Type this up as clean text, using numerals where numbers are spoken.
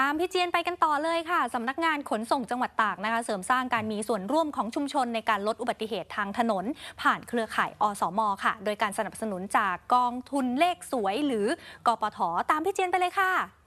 ามพี่เจียนไปกันต่อเลยค่ะสำนักงานขนส่งจังหวัดตากนะคะเสริมสร้างการมีส่วนร่วมของชุมชนในการลดอุบัติเหตุทางถนนผ่านเครือข่ายอสมค่ะโดยการสนับสนุนจากกองทุนเลขสวยหรือกปทตามพี่เจียนไปเลยค่ะ